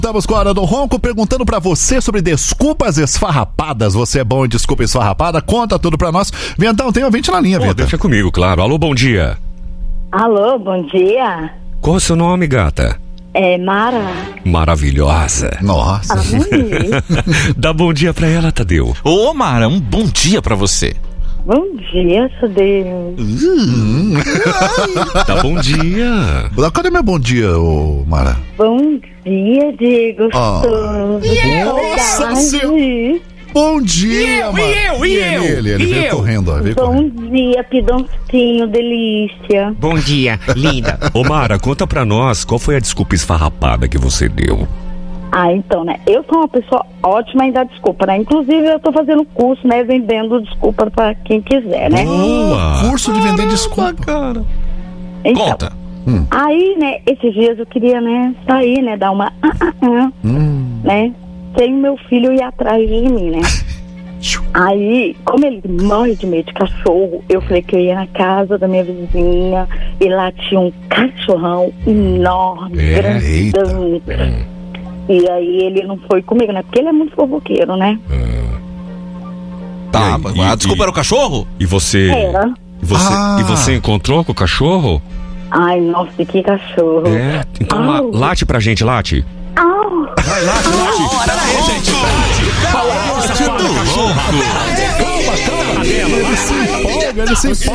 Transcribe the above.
Estamos com a Hora do Ronco perguntando pra você sobre desculpas esfarrapadas. Você é bom em desculpa esfarrapada? Conta tudo pra nós. Ventão, tem ouvinte na linha, Ventão. Deixa comigo, claro. Alô, bom dia. Alô, bom dia. Qual é o seu nome, gata? É Mara. Maravilhosa. Nossa. Dá bom dia pra ela, Tadeu. Ô, Mara, um bom dia pra você. Bom dia, Tadeu. Dá bom dia. Cadê meu bom dia, ô Mara? Bom dia, Diego. Nossa senhora. Bom dia, Mara. Ele veio correndo, ó. Bom dia, Pidoncinho, delícia. Bom dia, linda. Ô, Mara, conta pra nós qual foi a desculpa esfarrapada que você deu. Então, né, eu sou uma pessoa ótima em dar desculpa, né, inclusive eu tô fazendo curso, né, vendendo desculpa pra quem quiser, né. Boa! Curso de vender desculpa. Cara. Então, Conta. Aí, né, esses dias eu queria, né, sair, né, dar uma né, sem meu filho ir atrás de mim, né. Aí, como ele morre de medo de cachorro, eu falei que eu ia na casa da minha vizinha e lá tinha um cachorrão enorme, grandão. E aí ele não foi comigo, né? Porque ele é muito fofoqueiro, né? Tá, a desculpa era o cachorro? E você? Era. E você encontrou com o cachorro? Ai, nossa, que cachorro. É. Então late pra gente, late. Vai, late. Pera aí, gente. Ele se empolga, ele se empolga.